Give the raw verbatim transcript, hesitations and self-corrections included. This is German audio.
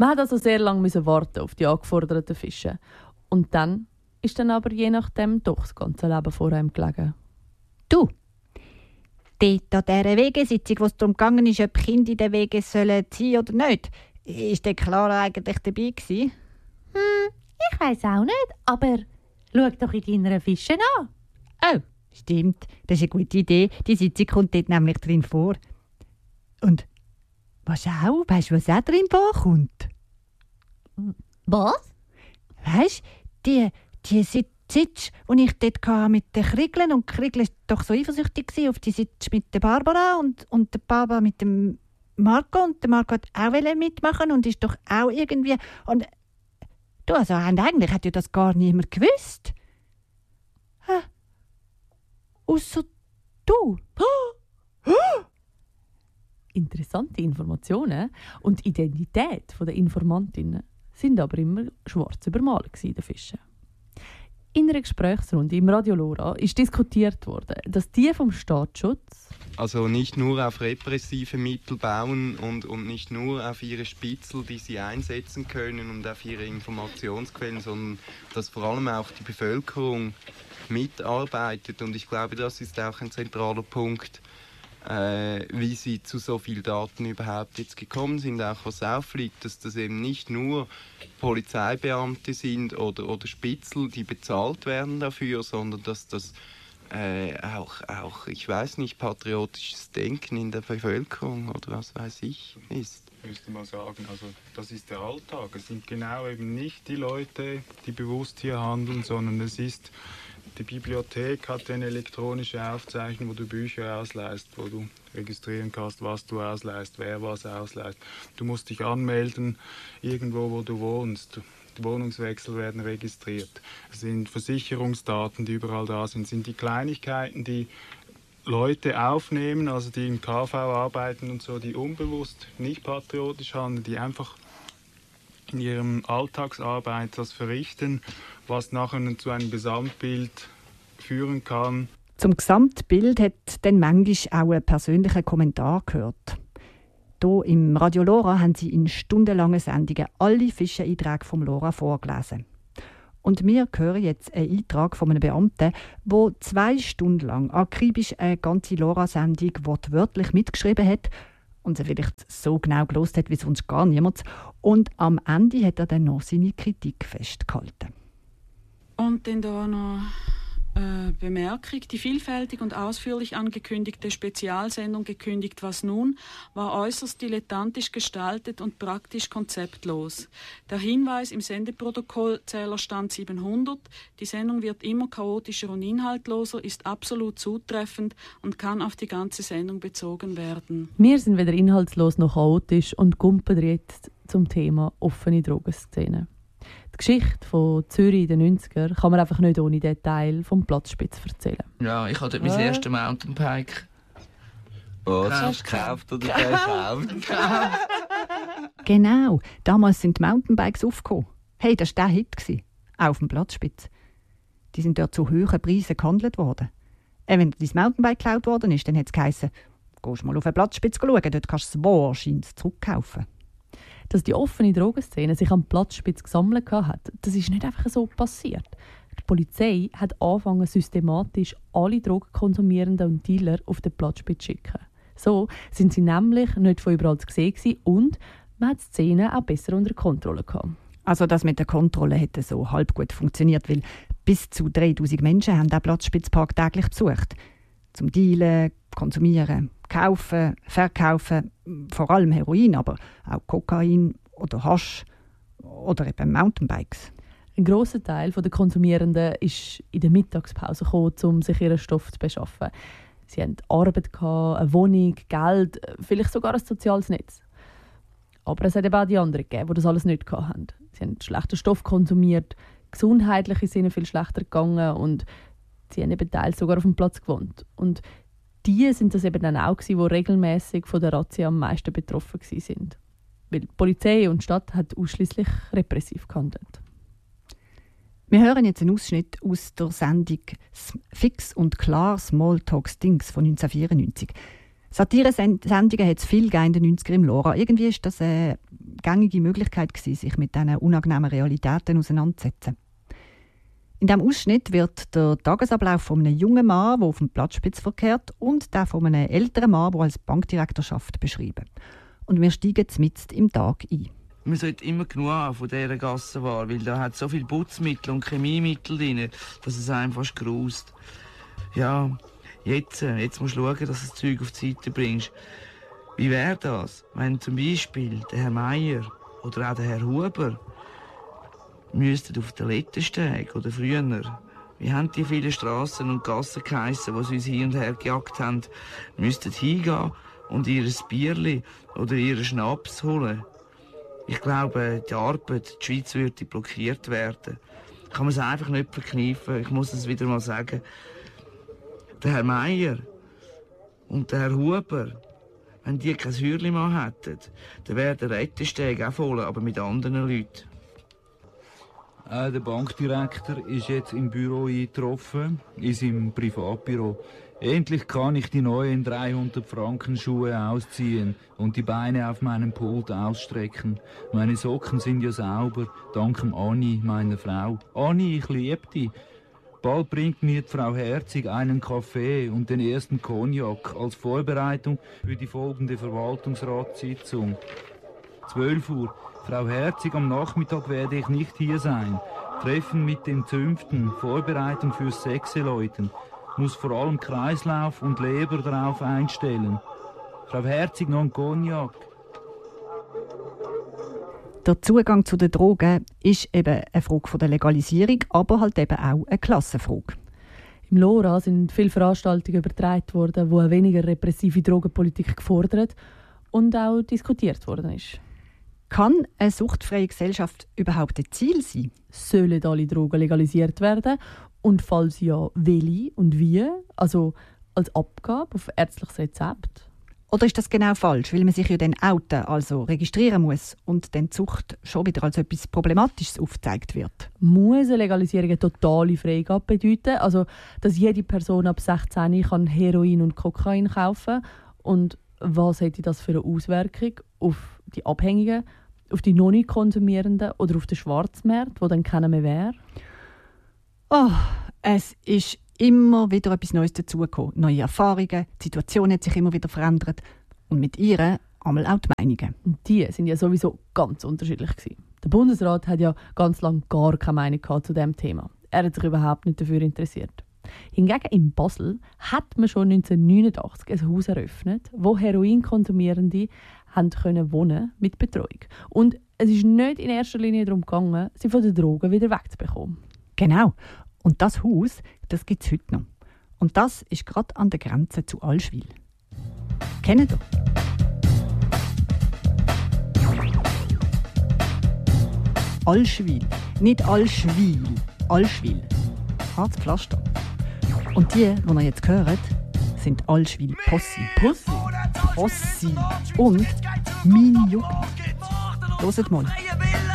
Man hat also sehr lange warten auf die angeforderten Fische. Und dann ist dann aber je nachdem doch das ganze Leben vor einem gelegen. Du, dort an dieser Wegesitzung, wo es darum gegangen ist, ob Kinder in den Wegen sollen sein oder nicht, ist der Clara eigentlich dabei gewesen? Hm, ich weiss auch nicht, aber schau doch in deinen Fischen an. Oh, stimmt, das ist eine gute Idee. Die Sitzung kommt dort nämlich drin vor. Und was auch? Weißt du, was auch drin vorkommt? Was? Weißt du, die, die Sitzung, die ich dort hatte mit den Kriegeln, und Kriegel war doch so eifersüchtig auf die Sitzung mit der Barbara und, und der Barbara mit dem Marco. Und der Marco hat auch mitmachen und ist doch auch irgendwie... Und du, also eigentlich hat ja das gar niemand gewusst. Hä? Ausser du. Interessante Informationen und die Identität der Informantinnen sind aber immer schwarz übermalt in den Fischen. In einer Gesprächsrunde im Radio Lora ist diskutiert worden, dass die vom Staatsschutz also nicht nur auf repressive Mittel bauen und, und nicht nur auf ihre Spitzel, die sie einsetzen können und auf ihre Informationsquellen, sondern dass vor allem auch die Bevölkerung mitarbeitet. Und ich glaube, das ist auch ein zentraler Punkt, äh, wie sie zu so vielen Daten überhaupt jetzt gekommen sind, auch was auffliegt, dass das eben nicht nur Polizeibeamte sind oder, oder Spitzel, die bezahlt werden dafür, sondern dass das äh, auch, auch, ich weiß nicht, patriotisches Denken in der Bevölkerung oder was weiß ich ist. Ich müsste mal sagen, also das ist der Alltag. Es sind genau eben nicht die Leute, die bewusst hier handeln, sondern es ist, die Bibliothek hat eine elektronische Aufzeichnung, wo du Bücher ausleihst, wo du registrieren kannst, was du ausleihst, wer was ausleiht. Du musst dich anmelden, irgendwo, wo du wohnst. Die Wohnungswechsel werden registriert. Es sind Versicherungsdaten, die überall da sind. Es sind die Kleinigkeiten, die Leute aufnehmen, also die im K V arbeiten und so, die unbewusst nicht patriotisch handeln, die einfach in ihrem Alltagsarbeit das verrichten, was nachher zu einem Gesamtbild führen kann. Zum Gesamtbild hat dann manchmal auch einen persönlichen Kommentar gehört. Hier im Radio Lora haben sie in stundenlangen Sendungen alle Fischeneinträge vom Lora vorgelesen. Und wir hören jetzt einen Eintrag von einem Beamten, der zwei Stunden lang akribisch eine ganze Lora-Sendung wortwörtlich mitgeschrieben hat und sie vielleicht so genau gehört hat wie sonst gar niemand. Und am Ende hat er dann noch seine Kritik festgehalten. Und dann da noch äh, Bemerkung: Die vielfältig und ausführlich angekündigte Spezialsendung "Gekündigt, was nun?" war äußerst dilettantisch gestaltet und praktisch konzeptlos. Der Hinweis im Sendeprotokoll Zählerstand siebenhundert, die Sendung wird immer chaotischer und inhaltloser, ist absolut zutreffend und kann auf die ganze Sendung bezogen werden. Wir sind weder inhaltslos noch chaotisch und gumpen jetzt zum Thema offene Drogenszene. Die Geschichte von Zürich in den neunzigern kann man einfach nicht ohne Detail vom Platzspitz erzählen. Ja, ich hatte mein erstes Mountainbike. Was hast du gekauft oder gekauft? Genau, damals sind die Mountainbikes aufgekommen. Hey, das war der Hit. Auch auf dem Platzspitz. Die sind dort zu hohen Preisen gehandelt worden. Äh, wenn dein Mountainbike geklaut worden ist, dann hat es geheißen, gehst mal auf den Platzspitz schauen, dort kannst du es wahrscheinlich zurückkaufen. Dass die offene Drogenszene sich am Platzspitz gesammelt hat, das ist nicht einfach so passiert. Die Polizei hat angefangen, systematisch alle Drogenkonsumierenden und Dealer auf den Platzspitz zu schicken. So sind sie nämlich nicht von überall zu sehen und man hat die Szene auch besser unter Kontrolle gehabt. Also das mit der Kontrolle hätte so halb gut funktioniert, weil bis zu dreitausend Menschen haben den Platzspitzpark täglich besucht. Zum Dealen, Konsumieren, Kaufen, Verkaufen, vor allem Heroin, aber auch Kokain oder Hasch oder eben Mountainbikes. Ein grosser Teil der Konsumierenden ist in der Mittagspause gekommen, um sich ihren Stoff zu beschaffen. Sie hatten Arbeit, eine Wohnung, Geld, vielleicht sogar ein soziales Netz. Aber es hat eben auch die anderen gegeben, die das alles nicht hatten. Sie haben schlechten Stoff konsumiert, gesundheitlich ist ihnen viel schlechter gegangen und sie haben eben teils sogar auf dem Platz gewohnt. Und die sind das eben dann auch gewesen, die regelmäßig von der Razzia am meisten betroffen waren. Weil die Polizei und die Stadt hat ausschliesslich repressiv gehandelt. Wir hören jetzt einen Ausschnitt aus der Sendung «Fix und klar Smalltalk Stinks» von neunzehnhundertvierundneunzig. Satire-Sendungen hat es viel in den neunzigern im Lora. Irgendwie ist das eine gängige Möglichkeit, sich mit diesen unangenehmen Realitäten auseinanderzusetzen. In diesem Ausschnitt wird der Tagesablauf von einem jungen Mann, der auf dem Platzspitz verkehrt, und der von einem älteren Mann, der als Bankdirektor arbeitet, beschrieben. Und wir steigen mitten im Tag ein. Man sollte immer genug haben von dieser Gassenware, weil da hat so viel Putzmittel und Chemiemittel drin, dass es einem fast grust. Ja, jetzt, jetzt musst du schauen, dass du das Zeug auf die Seite bringst. Wie wäre das, wenn zum Beispiel der Herr Meier oder auch der Herr Huber müssten auf den Lettensteg oder früher, wie haben die vielen Strassen und Gassen geheissen, die sie uns hier und her gejagt haben, müssten hingehen und ihr Bierli oder ihren Schnaps holen? Ich glaube, die Arbeit, die Schweiz würde blockiert werden. Kann man es einfach nicht verkneifen. Ich muss es wieder mal sagen. Der Herr Meier und der Herr Huber, wenn die kein Hürlimann hätten, dann wäre der Rettensteg auch voll, aber mit anderen Leuten. Äh, der Bankdirektor ist jetzt im Büro eingetroffen, in seinem Privatbüro. Endlich kann ich die neuen dreihundert Franken Schuhe ausziehen und die Beine auf meinem Pult ausstrecken. Meine Socken sind ja sauber, dank dem Anni, meiner Frau. Anni, ich liebe dich. Bald bringt mir die Frau Herzig einen Kaffee und den ersten Cognac als Vorbereitung für die folgende Verwaltungsratssitzung. zwölf Uhr. Frau Herzig, am Nachmittag werde ich nicht hier sein. Treffen mit den Zünften, Vorbereitung fürs Sechseläuten. Muss vor allem Kreislauf und Leber darauf einstellen. Frau Herzig, noch ein Cognac. Der Zugang zu den Drogen ist eben eine Frage der Legalisierung, aber halt eben auch eine Klassenfrage. Im LoRa sind viele Veranstaltungen übertragen worden, wo eine weniger repressive Drogenpolitik gefordert und auch diskutiert worden ist. Kann eine suchtfreie Gesellschaft überhaupt ein Ziel sein? Sollen alle Drogen legalisiert werden? Und falls ja, welche und wie? Also als Abgabe auf ärztliches Rezept? Oder ist das genau falsch, weil man sich ja dann outen, also registrieren muss und dann die Sucht schon wieder als etwas Problematisches aufgezeigt wird? Muss eine Legalisierung eine totale Freigabe bedeuten? Also, dass jede Person ab sechzehn kann Heroin und Kokain kaufen? Und was hätte das für eine Auswirkung auf die Abhängigen, auf die noch nicht Konsumierenden oder auf den Schwarzmarkt, wo dann keiner mehr wäre? Oh, es ist immer wieder etwas Neues dazugekommen. Neue Erfahrungen, die Situation hat sich immer wieder verändert und mit ihr einmal auch die Meinungen. Und die sind ja sowieso ganz unterschiedlich gewesen. Der Bundesrat hat ja ganz lange gar keine Meinung gehabt zu diesem Thema. Er hat sich überhaupt nicht dafür interessiert. Hingegen in Basel hat man schon neunzehnhundertneunundachtzig ein Haus eröffnet, wo Heroinkonsumierende haben können wohnen mit Betreuung. Und es ist nicht in erster Linie darum gegangen, sie von den Drogen wieder wegzubekommen. Genau. Und das Haus, das gibt es heute noch. Und das ist gerade an der Grenze zu Allschwil. Kennt ihr? Allschwil. Nicht Allschwil. Allschwil. Hartes Pflaster. Und die, die ihr jetzt hört, sind Allschwil Possi. Possi? Possi. Und meine Jugend. Hört mal.